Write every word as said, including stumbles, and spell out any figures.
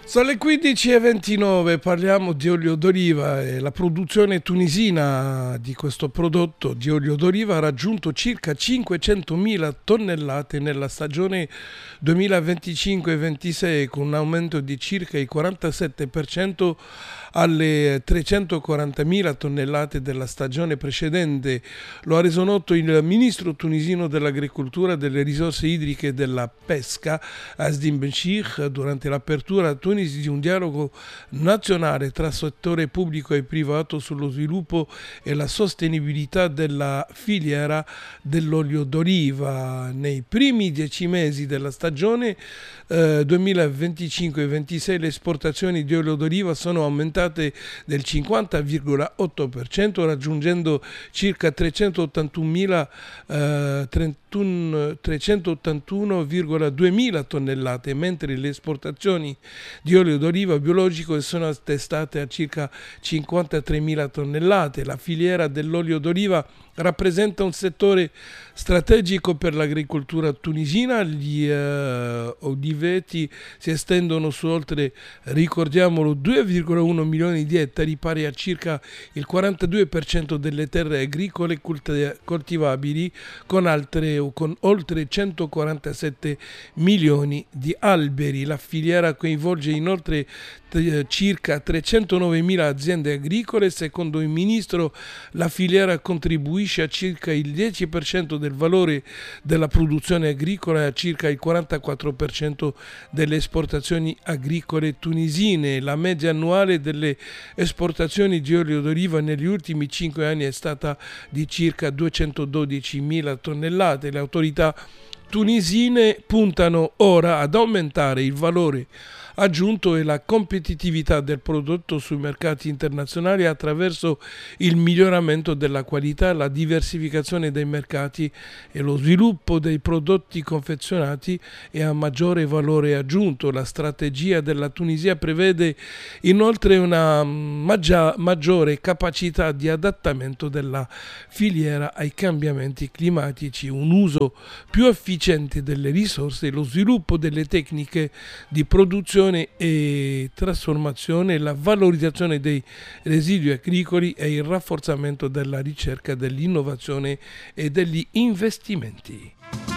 Sono le quindici e ventinove, parliamo di olio d'oliva e la produzione tunisina di questo prodotto di olio d'oliva ha raggiunto circa cinquecentomila tonnellate nella stagione duemilaventicinque ventisei, con un aumento di circa il quarantasette per cento alle trecentoquarantamila tonnellate della stagione precedente. Lo ha reso noto il ministro tunisino dell'agricoltura, delle risorse idriche e della pesca, Asdim Benchir, durante l'apertura a Tunisi di un dialogo nazionale tra settore pubblico e privato sullo sviluppo e la sostenibilità della filiera dell'olio d'oliva. Nei primi dieci mesi della stagione eh, duemilaventicinque ventisei le esportazioni di olio d'oliva sono aumentate del cinquanta virgola otto per cento, raggiungendo circa trecentottantunomila eh, trecentottantuno virgola duemila tonnellate, mentre le esportazioni di olio d'oliva biologico sono attestate a circa cinquantatremila tonnellate. La filiera dell'olio d'oliva rappresenta un settore strategico per l'agricoltura tunisina. Gli eh, oliveti si estendono su oltre, ricordiamolo, due virgola uno milioni di ettari, pari a circa il quarantadue per cento delle terre agricole coltivabili, con, altre, con oltre centoquarantasette milioni di alberi. La filiera coinvolge inoltre eh, circa trecentonovemila aziende agricole. Secondo il ministro, la filiera contribuisce a circa il dieci per cento del valore della produzione agricola e a circa il quarantaquattro per cento delle esportazioni agricole tunisine. La media annuale delle esportazioni di olio d'oliva negli ultimi cinque anni è stata di circa duecentododicimila tonnellate. Le autorità tunisine puntano ora ad aumentare il valore aggiunto e la competitività del prodotto sui mercati internazionali attraverso il miglioramento della qualità, la diversificazione dei mercati e lo sviluppo dei prodotti confezionati e a maggiore valore aggiunto. La strategia della Tunisia prevede inoltre una maggia- maggiore capacità di adattamento della filiera ai cambiamenti climatici, un uso più efficiente delle risorse e lo sviluppo delle tecniche di produzione e trasformazione, la valorizzazione dei residui agricoli e il rafforzamento della ricerca, dell'innovazione e degli investimenti.